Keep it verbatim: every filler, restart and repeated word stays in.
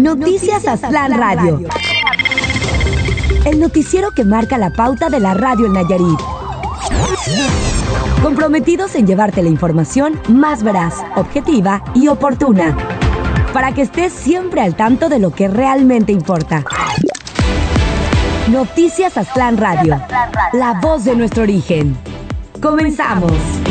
Noticias Aztlán Radio. El noticiero que marca la pauta de la radio en Nayarit. Comprometidos en llevarte la información más veraz, objetiva y oportuna, para que estés siempre al tanto de lo que realmente importa. Noticias Aztlán Radio, la voz de nuestro origen. Comenzamos.